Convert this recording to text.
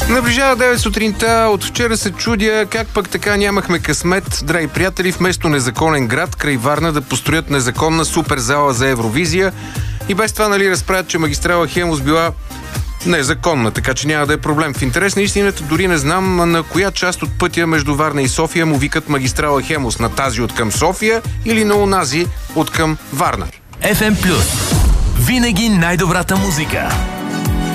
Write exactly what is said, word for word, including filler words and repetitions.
Наближава девет сутринта. От вчера се чудя как пък така нямахме късмет, драги приятели, вместо незаконен град край Варна да построят незаконна суперзала за Евровизия. И без това, нали, разправят, че магистрала Хемус била незаконна, така че няма да е проблем. В интерес на истината, дори не знам на коя част от пътя между Варна и София му викат магистрала Хемус. На тази от към София или на онази от към Варна? еф ем Плюс. Винаги най-добрата музика.